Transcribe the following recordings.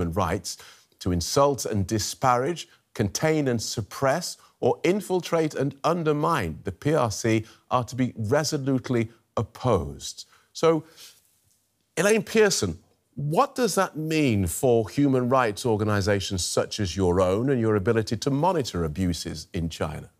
human rights to insult and disparage, contain and suppress, or infiltrate and undermine the PRC are to be resolutely opposed. So, Elaine Pearson, what does that mean for human rights organisations such as your own and your ability to monitor abuses in China?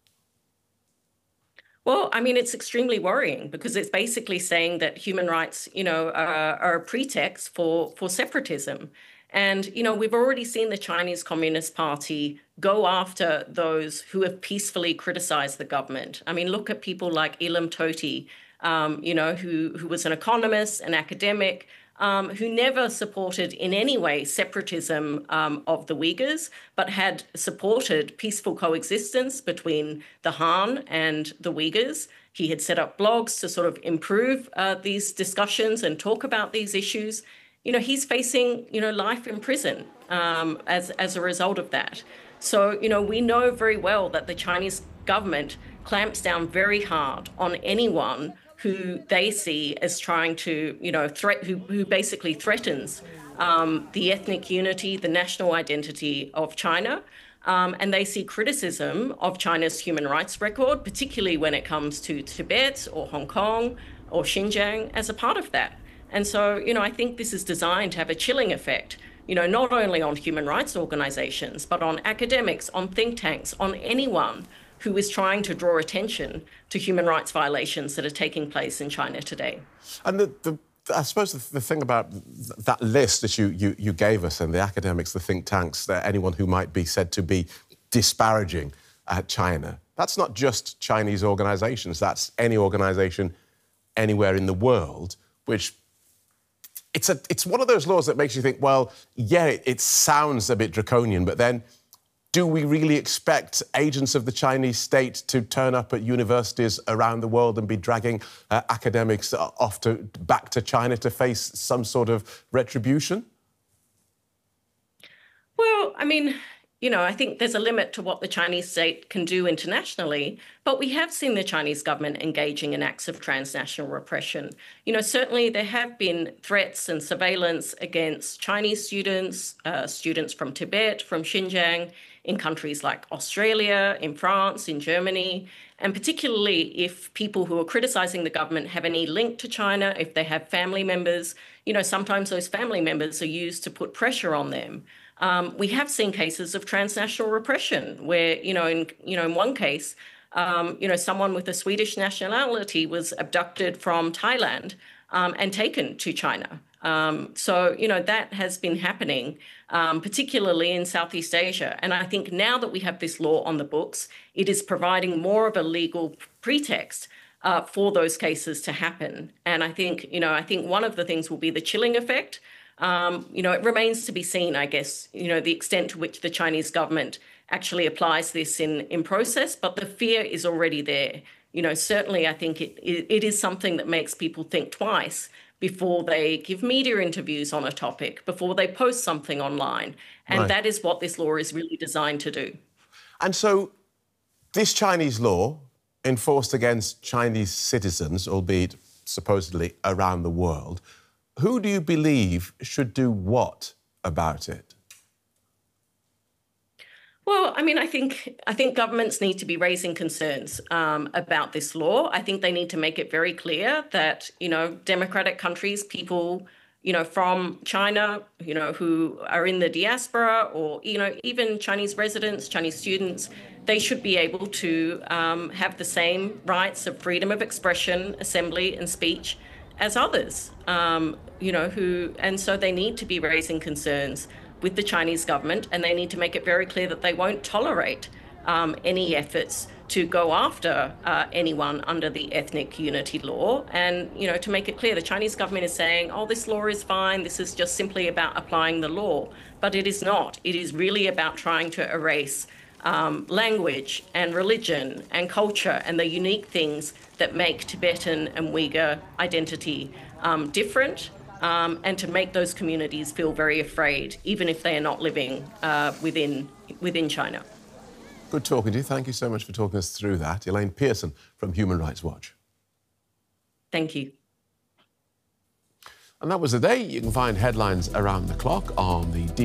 Well, I mean, it's extremely worrying because it's basically saying that human rights, are a pretext for separatism. And, we've already seen the Chinese Communist Party go after those who have peacefully criticized the government. I mean, look at people like Ilham Tohti, who was an economist, an academic, who never supported in any way separatism of the Uyghurs, but had supported peaceful coexistence between the Han and the Uyghurs. He had set up blogs to sort of improve these discussions and talk about these issues. He's facing, life in prison as a result of that. So, we know very well that the Chinese government clamps down very hard on anyone who they see as trying to, who basically threatens the ethnic unity, the national identity of China. And they see criticism of China's human rights record, particularly when it comes to Tibet or Hong Kong or Xinjiang, as a part of that. And so, I think this is designed to have a chilling effect, not only on human rights organizations, but on academics, on think tanks, on anyone who is trying to draw attention to human rights violations that are taking place in China today. And I suppose the thing about that list that you gave us, and the academics, the think tanks, anyone who might be said to be disparaging China, that's not just Chinese organisations, that's any organisation anywhere in the world, which it's one of those laws that makes you think, well, yeah, it sounds a bit draconian, but then do we really expect agents of the Chinese state to turn up at universities around the world and be dragging academics back to China to face some sort of retribution? Well, I mean, I think there's a limit to what the Chinese state can do internationally, but we have seen the Chinese government engaging in acts of transnational repression. Certainly there have been threats and surveillance against Chinese students, students from Tibet, from Xinjiang, in countries like Australia, in France, in Germany, and particularly if people who are criticizing the government have any link to China, if they have family members, sometimes those family members are used to put pressure on them. We have seen cases of transnational repression where, in one case, someone with a Swedish nationality was abducted from Thailand and taken to China. So, that has been happening, particularly in Southeast Asia. And I think now that we have this law on the books, it is providing more of a legal pretext for those cases to happen. And I think one of the things will be the chilling effect. It remains to be seen, I guess, the extent to which the Chinese government actually applies this in process, but the fear is already there. Certainly I think it is something that makes people think twice before they give media interviews on a topic, before they post something online. And Right. That is what this law is really designed to do. And so this Chinese law enforced against Chinese citizens, albeit supposedly around the world, who do you believe should do what about it? Well, I mean, I think governments need to be raising concerns about this law. I think they need to make it very clear that, democratic countries, people, from China, who are in the diaspora or, even Chinese residents, Chinese students, they should be able to have the same rights of freedom of expression, assembly and speech as others, and so they need to be raising concerns with the Chinese government, and they need to make it very clear that they won't tolerate any efforts to go after anyone under the ethnic unity law. And, to make it clear, the Chinese government is saying, oh, this law is fine, this is just simply about applying the law. But it is not. It is really about trying to erase language and religion and culture and the unique things that make Tibetan and Uyghur identity different, and to make those communities feel very afraid, even if they are not living within China. Good talking to you. Thank you so much for talking us through that. Elaine Pearson from Human Rights Watch. Thank you. And that was the day. You can find headlines around the clock on the